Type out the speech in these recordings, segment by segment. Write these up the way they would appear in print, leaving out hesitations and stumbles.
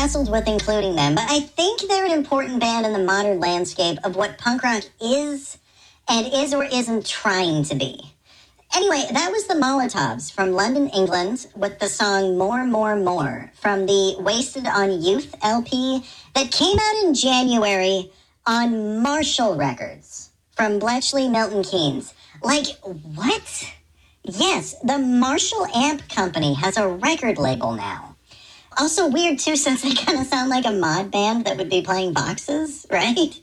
wrestled with including them, but I think they're an important band in the modern landscape of what punk rock is and is or isn't trying to be. Anyway, that was the Molotovs from London, England, with the song More, More, More from the Wasted on Youth LP that came out in January on Marshall Records from Bletchley Milton Keynes. Like, what? Yes, the Marshall Amp Company has a record label now. Also weird, too, since they kind of sound like a mod band that would be playing boxes, right?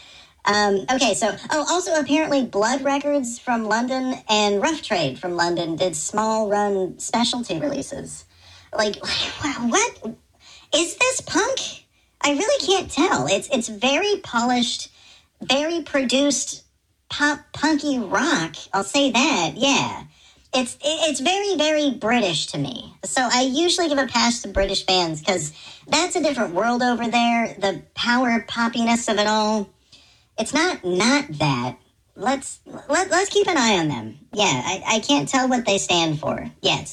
Also apparently Blood Records from London and Rough Trade from London did small run specialty releases. Like, what? Is this punk? I really can't tell. It's very polished, very produced pop punky rock. I'll say that, yeah. It's very, very British to me. So I usually give a pass to British bands because that's a different world over there. The power poppiness of it all. It's not that. Let's keep an eye on them. Yeah, I can't tell what they stand for yet.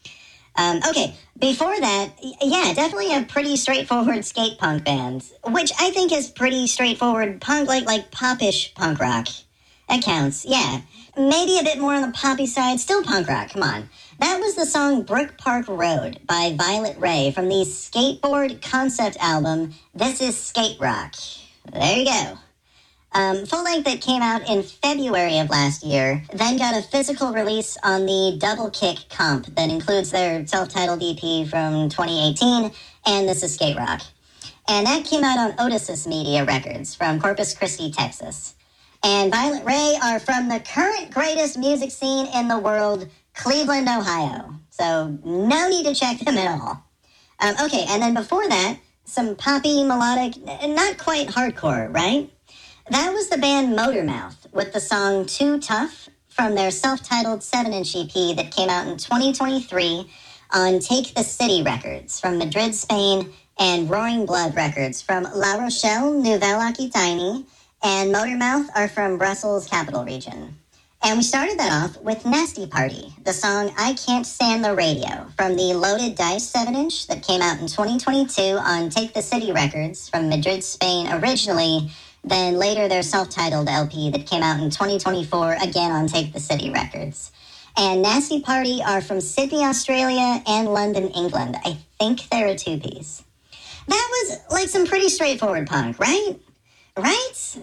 Okay, before that, yeah, definitely a pretty straightforward skate punk band, which I think is pretty straightforward punk, like popish punk rock. That counts, yeah. Maybe a bit more on the poppy side, still punk rock, come on. That was the song Brook Park Road by Violet Ray from the skateboard concept album This Is Skate Rock. There you go. Full length that came out in February of last year, then got a physical release on the Double Kick comp that includes their self-titled EP from 2018 and This Is Skate Rock. And that came out on Otis's Media Records from Corpus Christi, Texas. And Violet Ray are from the current greatest music scene in the world, Cleveland, Ohio. So no need to check them at all. Okay, and then before that, some poppy, melodic, not quite hardcore, right? That was the band Motormouth with the song Too Tough from their self-titled 7-inch EP that came out in 2023 on Take the City Records from Madrid, Spain, and Roaring Blood Records from La Rochelle, Nouvelle-Aquitaine, and Motormouth are from Brussels Capital Region. And we started that off with Nasty Party, the song I Can't Stand the Radio from the Loaded Dice 7-inch that came out in 2022 on Take the City Records from Madrid, Spain originally, then later their self-titled LP that came out in 2024, again on Take the City Records. And Nasty Party are from Sydney, Australia, and London, England. I think they're a two-piece. That was like some pretty straightforward punk, right? Right?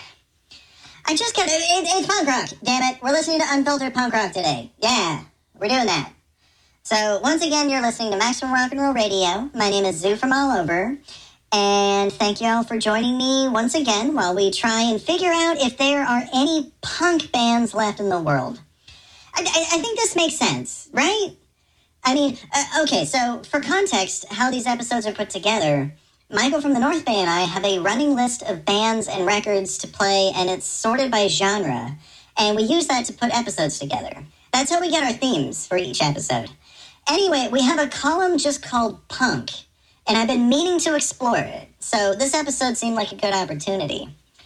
I just can't... It's punk rock, damn it. We're listening to unfiltered punk rock today. Yeah, we're doing that. So, once again, you're listening to Maximum Rock and Roll Radio. My name is Zoo from all over. And thank you all for joining me once again while we try and figure out if there are any punk bands left in the world. I think this makes sense, right? I mean, okay, so for context, how these episodes are put together, Michael from the North Bay and I have a running list of bands and records to play, and it's sorted by genre, and we use that to put episodes together. That's how we get our themes for each episode. Anyway, we have a column just called Punk, and I've been meaning to explore it, so this episode seemed like a good opportunity.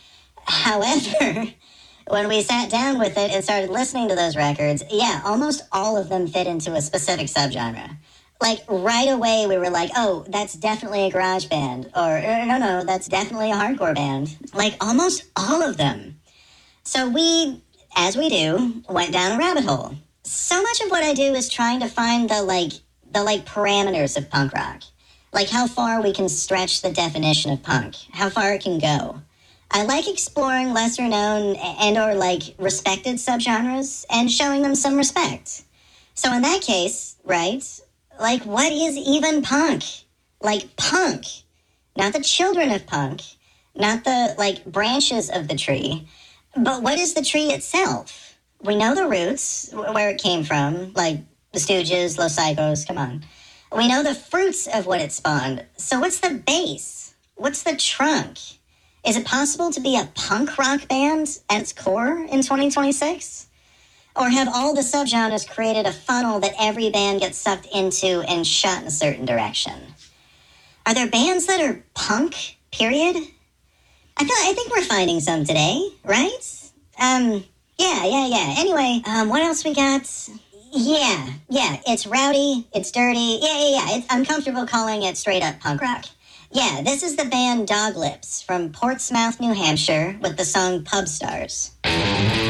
However, when we sat down with it and started listening to those records, yeah, almost all of them fit into a specific subgenre. Like, right away we were like, oh, that's definitely a garage band, or no, that's definitely a hardcore band. Like, almost all of them. So we, as we do, went down a rabbit hole. So much of what I do is trying to find the parameters of punk rock. Like how far we can stretch the definition of punk, how far it can go. I like exploring lesser known and or respected subgenres and showing them some respect. So in that case, right, what is even punk? Punk. Not the children of punk, not the branches of the tree, but what is the tree itself? We know the roots, where it came from, like the Stooges, Los Psychos, come on. We know the fruits of what it spawned. So what's the base? What's the trunk? Is it possible to be a punk rock band at its core in 2026? Or have all the subgenres created a funnel that every band gets sucked into and shot in a certain direction? Are there bands that are punk, period? I think we're finding some today, right? Yeah. Anyway, what else we got? Yeah, it's rowdy, it's dirty. Yeah. I'm comfortable calling it straight up punk rock. Yeah, this is the band Dog Lips from Portsmouth, New Hampshire, with the song Pub Stars.